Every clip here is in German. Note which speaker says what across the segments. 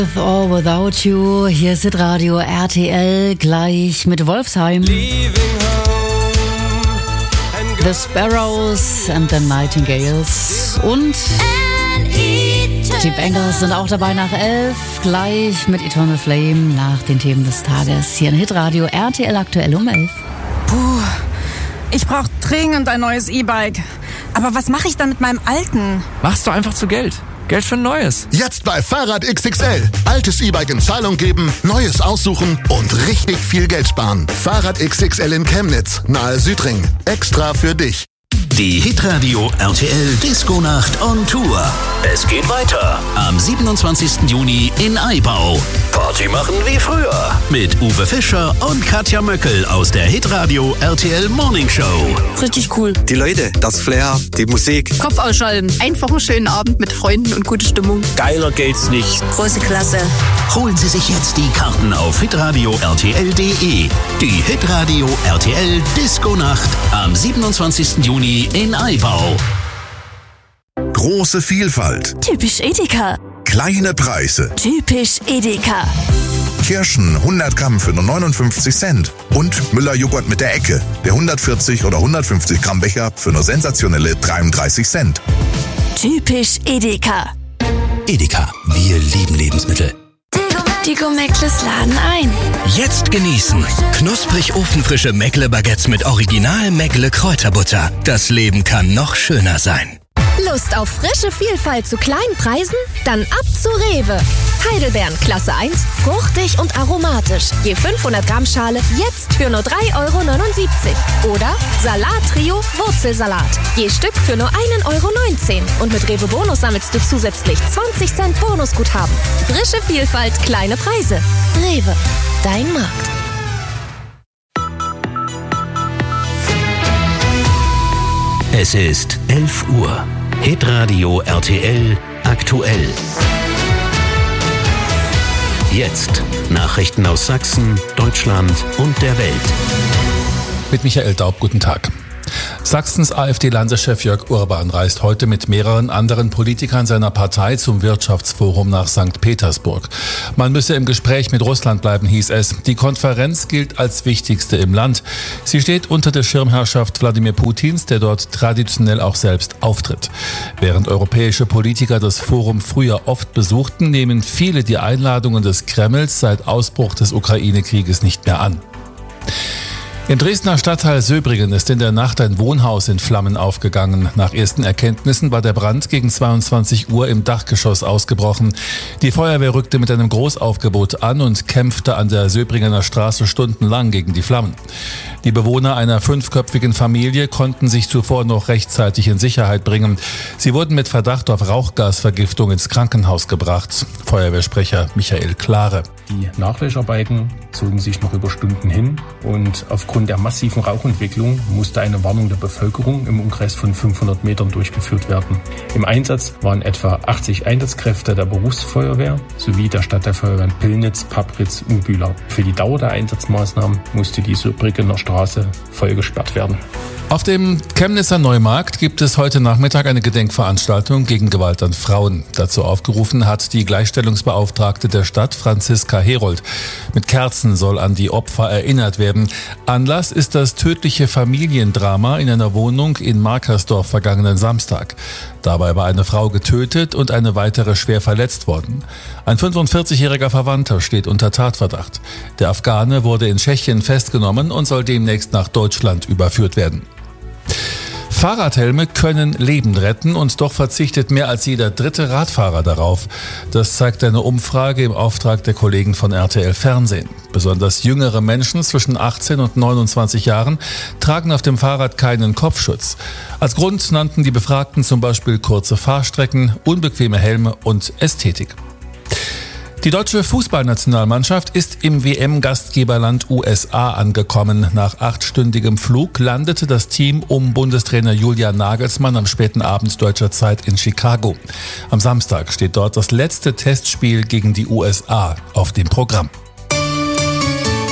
Speaker 1: With or Without You, hier ist Radio RTL, gleich mit Wolfsheim. The Sparrows and the Nightingales und die Bangles sind auch dabei nach 11, gleich mit Eternal Flame nach den Themen des Tages. Hier in Hitradio RTL aktuell um 11.
Speaker 2: Puh, ich brauche dringend ein neues E-Bike. Aber was mache ich dann mit meinem alten?
Speaker 3: Machst du einfach zu Geld. Geld für ein neues.
Speaker 4: Jetzt bei Fahrrad XXL. Altes E-Bike in Zahlung geben, neues aussuchen und richtig viel Geld sparen. Fahrrad XXL in Chemnitz, nahe Südring. Extra für dich.
Speaker 5: Die Hitradio RTL Disco-Nacht on Tour. Es geht weiter am 27. Juni in Aibau. Party machen wie früher mit Uwe Fischer und Katja Möckel aus der Hitradio RTL Morning Show.
Speaker 2: Richtig cool.
Speaker 6: Die Leute, das Flair, die Musik.
Speaker 2: Kopf ausschalten. Einfach einen schönen Abend mit Freunden und gute Stimmung.
Speaker 6: Geiler geht's nicht.
Speaker 2: Große Klasse.
Speaker 5: Holen Sie sich jetzt die Karten auf hitradio rtl.de. Die Hitradio RTL Disco-Nacht am 27. Juni in Aibau.
Speaker 7: Große Vielfalt.
Speaker 8: Typisch Edeka.
Speaker 7: Kleine Preise.
Speaker 8: Typisch Edeka.
Speaker 7: Kirschen 100 Gramm für nur 59 Cent. Und Müller-Joghurt mit der Ecke. Der 140 oder 150 Gramm Becher für nur sensationelle 33 Cent.
Speaker 8: Typisch Edeka.
Speaker 5: Edeka, wir lieben Lebensmittel.
Speaker 8: Die Gourmet-Meckles laden ein.
Speaker 5: Jetzt genießen. Knusprig ofenfrische Meckle-Baguettes mit Original Meckle-Kräuterbutter. Das Leben kann noch schöner sein.
Speaker 9: Lust auf frische Vielfalt zu kleinen Preisen? Dann ab zu Rewe. Heidelbeeren Klasse 1, fruchtig und aromatisch. Je 500 Gramm Schale jetzt für nur 3,79 €. Oder Salat-Trio Wurzelsalat. Je Stück für nur 1,19 €. Und mit Rewe Bonus sammelst du zusätzlich 20 Cent Bonusguthaben. Frische Vielfalt, kleine Preise. Rewe, dein Markt.
Speaker 5: Es ist 11 Uhr. Hitradio RTL aktuell. Jetzt Nachrichten aus Sachsen, Deutschland und der Welt.
Speaker 10: Mit Michael Daub, guten Tag. Sachsens AfD-Landeschef Jörg Urban reist heute mit mehreren anderen Politikern seiner Partei zum Wirtschaftsforum nach St. Petersburg. Man müsse im Gespräch mit Russland bleiben, hieß es. Die Konferenz gilt als wichtigste im Land. Sie steht unter der Schirmherrschaft Wladimir Putins, der dort traditionell auch selbst auftritt. Während europäische Politiker das Forum früher oft besuchten, nehmen viele die Einladungen des Kremls seit Ausbruch des Ukraine-Krieges nicht mehr an. Im Dresdner Stadtteil Söbrigen ist in der Nacht ein Wohnhaus in Flammen aufgegangen. Nach ersten Erkenntnissen war der Brand gegen 22 Uhr im Dachgeschoss ausgebrochen. Die Feuerwehr rückte mit einem Großaufgebot an und kämpfte an der Söbrigener Straße stundenlang gegen die Flammen. Die Bewohner einer 5-köpfigen Familie konnten sich zuvor noch rechtzeitig in Sicherheit bringen. Sie wurden mit Verdacht auf Rauchgasvergiftung ins Krankenhaus gebracht. Feuerwehrsprecher Michael Klare.
Speaker 11: Die Nachlöscharbeiten zogen sich noch über Stunden hin und aufgrund der massiven Rauchentwicklung musste eine Warnung der Bevölkerung im Umkreis von 500 Metern durchgeführt werden. Im Einsatz waren etwa 80 Einsatzkräfte der Berufsfeuerwehr sowie der Stadtteilfeuerwehren Pillnitz, Papritz und Bühlau. Für die Dauer der Einsatzmaßnahmen musste die Söbrigener Straße voll gesperrt werden.
Speaker 10: Auf dem Chemnitzer Neumarkt gibt es heute Nachmittag eine Gedenkveranstaltung gegen Gewalt an Frauen. Dazu aufgerufen hat die Gleichstellungsbeauftragte der Stadt, Franziska Herold. Mit Kerzen soll an die Opfer erinnert werden. Anlass ist das tödliche Familiendrama in einer Wohnung in Markersdorf vergangenen Samstag. Dabei war eine Frau getötet und eine weitere schwer verletzt worden. Ein 45-jähriger Verwandter steht unter Tatverdacht. Der Afghane wurde in Tschechien festgenommen und soll demnächst nach Deutschland überführt werden. Fahrradhelme können Leben retten und doch verzichtet mehr als jeder dritte Radfahrer darauf. Das zeigt eine Umfrage im Auftrag der Kollegen von RTL Fernsehen. Besonders jüngere Menschen zwischen 18 und 29 Jahren tragen auf dem Fahrrad keinen Kopfschutz. Als Grund nannten die Befragten zum Beispiel kurze Fahrstrecken, unbequeme Helme und Ästhetik. Die deutsche Fußballnationalmannschaft ist im WM-Gastgeberland USA angekommen. Nach 8-stündigem Flug landete das Team um Bundestrainer Julian Nagelsmann am späten Abend deutscher Zeit in Chicago. Am Samstag steht dort das letzte Testspiel gegen die USA auf dem Programm.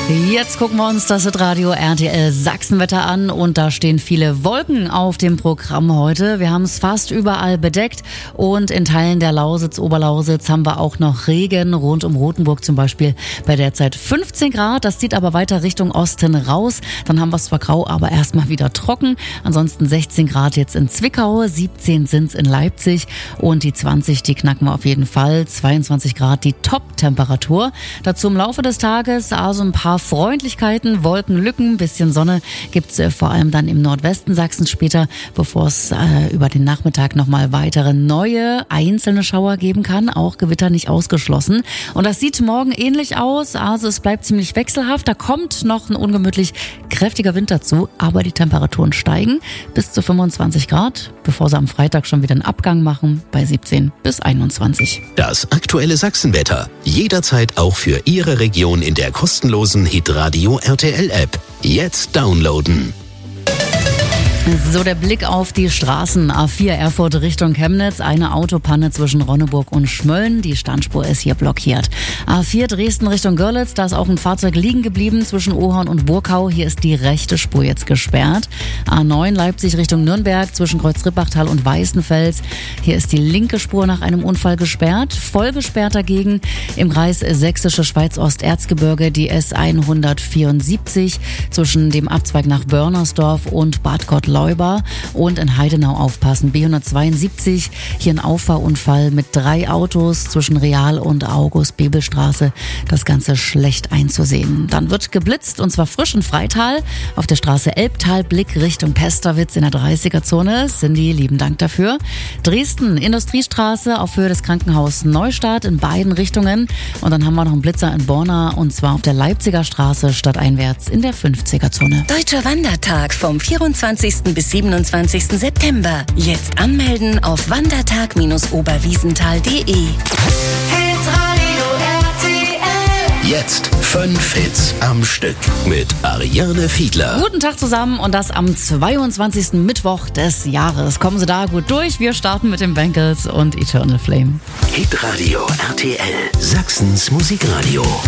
Speaker 1: Jetzt gucken wir uns das Radio RTL Sachsenwetter an und da stehen viele Wolken auf dem Programm heute. Wir haben es fast überall bedeckt und in Teilen der Lausitz, Oberlausitz haben wir auch noch Regen, rund um Rothenburg zum Beispiel bei derzeit 15 Grad. Das zieht aber weiter Richtung Osten raus. Dann haben wir es zwar grau, aber erstmal wieder trocken. Ansonsten 16 Grad jetzt in Zwickau, 17 sind's in Leipzig und die 20, die knacken wir auf jeden Fall. 22 Grad die Top-Temperatur. Dazu im Laufe des Tages also ein paar Freundlichkeiten, Wolkenlücken, bisschen Sonne gibt's vor allem dann im Nordwesten Sachsens später, bevor es über den Nachmittag nochmal weitere neue einzelne Schauer geben kann. Auch Gewitter nicht ausgeschlossen. Und das sieht morgen ähnlich aus. Also es bleibt ziemlich wechselhaft. Da kommt noch ein ungemütlich kräftiger Wind dazu, aber die Temperaturen steigen bis zu 25 Grad, bevor sie am Freitag schon wieder einen Abgang machen bei 17 bis 21.
Speaker 5: Das aktuelle Sachsenwetter. Jederzeit auch für Ihre Region in der kostenlosen Hitradio RTL App. Jetzt downloaden.
Speaker 1: So, der Blick auf die Straßen. A4 Erfurt Richtung Chemnitz. Eine Autopanne zwischen Ronneburg und Schmölln. Die Standspur ist hier blockiert. A4 Dresden Richtung Görlitz. Da ist auch ein Fahrzeug liegen geblieben zwischen Ohorn und Burkau. Hier ist die rechte Spur jetzt gesperrt. A9 Leipzig Richtung Nürnberg zwischen Kreuzrippachtal und Weißenfels. Hier ist die linke Spur nach einem Unfall gesperrt. Voll gesperrt dagegen im Kreis Sächsische Schweiz-Ost-Erzgebirge die S174 zwischen dem Abzweig nach Börnersdorf und Bad Gottleuba. Und in Heidenau aufpassen. B172, hier ein Auffahrunfall mit 3 Autos zwischen Real und August-Bebel-Straße. Das Ganze schlecht einzusehen. Dann wird geblitzt und zwar frisch in Freital auf der Straße Elbtal, Blick Richtung Pesterwitz in der 30er-Zone. Cindy, lieben Dank dafür. Dresden, Industriestraße auf Höhe des Krankenhaus Neustadt in beiden Richtungen. Und dann haben wir noch einen Blitzer in Borna und zwar auf der Leipziger Straße stadteinwärts in der 50er-Zone.
Speaker 12: Deutscher Wandertag vom 24. bis 27. September. Jetzt anmelden auf wandertag-oberwiesenthal.de.
Speaker 5: Jetzt 5 Hits am Stück mit Ariane Fiedler.
Speaker 1: Guten Tag zusammen und das am 22. Mittwoch des Jahres. Kommen Sie da gut durch. Wir starten mit den Bengals und Eternal Flame.
Speaker 5: Hitradio RTL, Sachsens Musikradio.